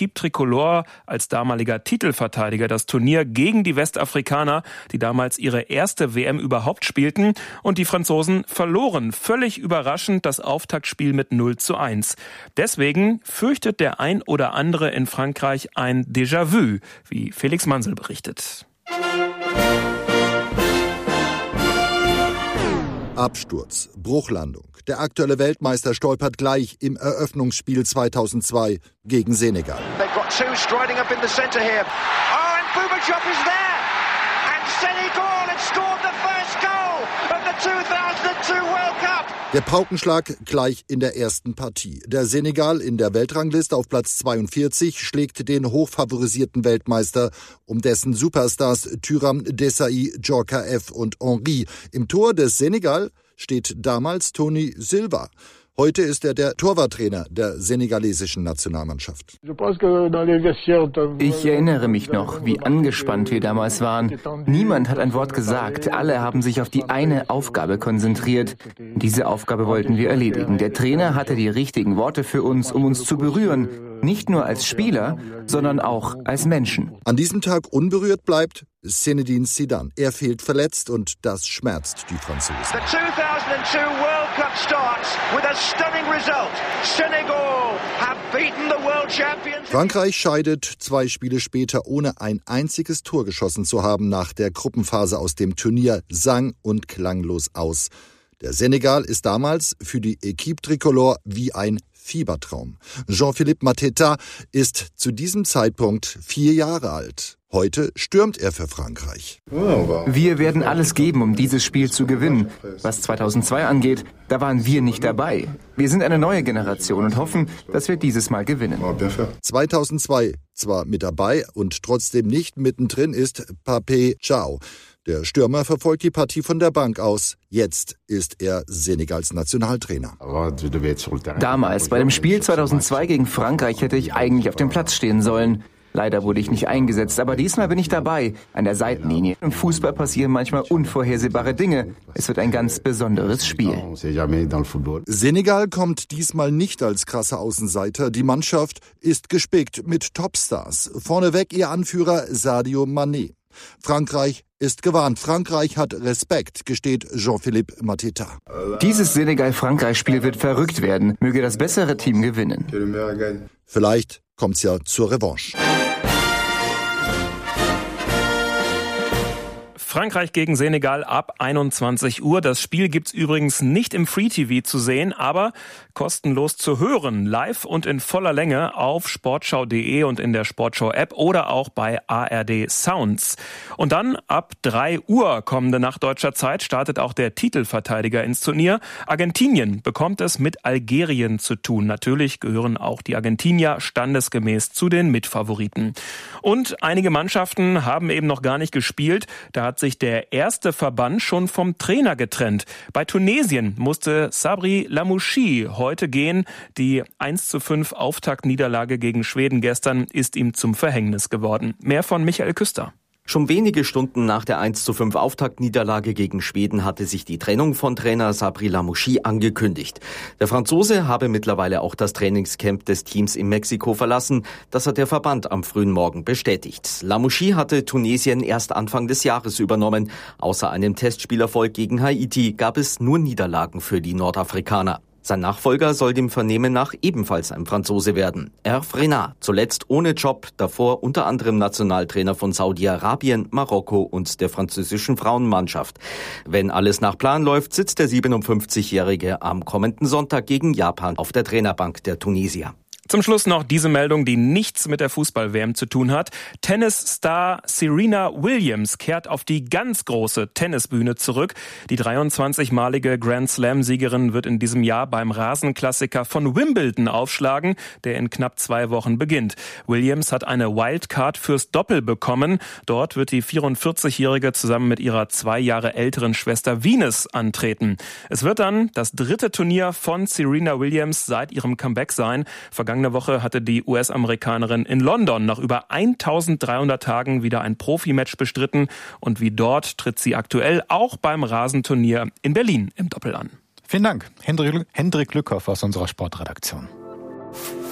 Equipe Tricolore als damaliger Titelverteidiger das Turnier gegen die Westafrikaner, die damals ihre erste WM überhaupt spielten. Und die Franzosen verloren völlig überraschend das Auftaktspiel mit 0:1. Deswegen fürchtet der ein oder andere in Frankreich ein Déjà-vu, wie Felix Mansel berichtet. Absturz, Bruchlandung. Der aktuelle Weltmeister stolpert gleich im Eröffnungsspiel 2002 gegen Senegal. Der Paukenschlag gleich in der ersten Partie. Der Senegal in der Weltrangliste auf Platz 42 schlägt den hochfavorisierten Weltmeister um dessen Superstars Thuram, Desailly, Djorkaeff F. und Henry. Im Tor des Senegal steht damals Tony Silva. Heute ist er der Torwarttrainer der senegalesischen Nationalmannschaft. Ich erinnere mich noch, wie angespannt wir damals waren. Niemand hat ein Wort gesagt. Alle haben sich auf die eine Aufgabe konzentriert. Diese Aufgabe wollten wir erledigen. Der Trainer hatte die richtigen Worte für uns, um uns zu berühren. Nicht nur als Spieler, sondern auch als Menschen. An diesem Tag unberührt bleibt Zinedine Zidane. Er fehlt verletzt und das schmerzt die Franzosen. The 2002 World Cup starts with a stunning result. Senegal have beaten the world champions. Frankreich scheidet 2 Spiele später, ohne ein einziges Tor geschossen zu haben, nach der Gruppenphase aus dem Turnier sang- und klanglos aus. Der Senegal ist damals für die Equipe Tricolore wie ein Fiebertraum. Jean-Philippe Mateta ist zu diesem Zeitpunkt 4 Jahre alt. Heute stürmt er für Frankreich. Wir werden alles geben, um dieses Spiel zu gewinnen. Was 2002 angeht, da waren wir nicht dabei. Wir sind eine neue Generation und hoffen, dass wir dieses Mal gewinnen. 2002 zwar mit dabei und trotzdem nicht mittendrin ist Pape Thiaw. Der Stürmer verfolgt die Partie von der Bank aus. Jetzt ist er Senegals Nationaltrainer. Damals, bei dem Spiel 2002 gegen Frankreich, hätte ich eigentlich auf dem Platz stehen sollen. Leider wurde ich nicht eingesetzt, aber diesmal bin ich dabei, an der Seitenlinie. Im Fußball passieren manchmal unvorhersehbare Dinge. Es wird ein ganz besonderes Spiel. Senegal kommt diesmal nicht als krasser Außenseiter. Die Mannschaft ist gespickt mit Topstars. Vorneweg ihr Anführer Sadio Mané. Frankreich ist gewarnt. Frankreich hat Respekt, gesteht Jean-Philippe Mateta. Dieses Senegal-Frankreich-Spiel wird verrückt werden. Möge das bessere Team gewinnen. Vielleicht kommt's ja zur Revanche. Frankreich gegen Senegal ab 21 Uhr. Das Spiel gibt's übrigens nicht im Free TV zu sehen, aber kostenlos zu hören, live und in voller Länge auf sportschau.de und in der Sportschau-App oder auch bei ARD Sounds. Und dann ab 3 Uhr kommende Nacht deutscher Zeit startet auch der Titelverteidiger ins Turnier. Argentinien bekommt es mit Algerien zu tun. Natürlich gehören auch die Argentinier standesgemäß zu den Mitfavoriten. Und einige Mannschaften haben eben noch gar nicht gespielt. Da hat sich der erste Verband schon vom Trainer getrennt. Bei Tunesien musste Sabri Lamouchi heute gehen. Die 1:5 Auftaktniederlage gegen Schweden gestern ist ihm zum Verhängnis geworden. Mehr von Michael Küster. Schon wenige Stunden nach der 1:5 Auftaktniederlage gegen Schweden hatte sich die Trennung von Trainer Sabri Lamouchi angekündigt. Der Franzose habe mittlerweile auch das Trainingscamp des Teams in Mexiko verlassen. Das hat der Verband am frühen Morgen bestätigt. Lamouchi hatte Tunesien erst Anfang des Jahres übernommen. Außer einem Testspielerfolg gegen Haiti gab es nur Niederlagen für die Nordafrikaner. Sein Nachfolger soll dem Vernehmen nach ebenfalls ein Franzose werden. Hervé Renard, zuletzt ohne Job, davor unter anderem Nationaltrainer von Saudi-Arabien, Marokko und der französischen Frauenmannschaft. Wenn alles nach Plan läuft, sitzt der 57-Jährige am kommenden Sonntag gegen Japan auf der Trainerbank der Tunesier. Zum Schluss noch diese Meldung, die nichts mit der Fußball-WM zu tun hat. Tennisstar Serena Williams kehrt auf die ganz große Tennisbühne zurück. Die 23-malige Grand-Slam-Siegerin wird in diesem Jahr beim Rasenklassiker von Wimbledon aufschlagen, der in knapp 2 Wochen beginnt. Williams hat eine Wildcard fürs Doppel bekommen. Dort wird die 44-Jährige zusammen mit ihrer 2 Jahre älteren Schwester Venus antreten. Es wird dann das 3. Turnier von Serena Williams seit ihrem Comeback sein. Vergangene Woche hatte die US-Amerikanerin in London nach über 1300 Tagen wieder ein Profimatch bestritten und wie dort tritt sie aktuell auch beim Rasenturnier in Berlin im Doppel an. Vielen Dank, Hendrik Lückhoff aus unserer Sportredaktion.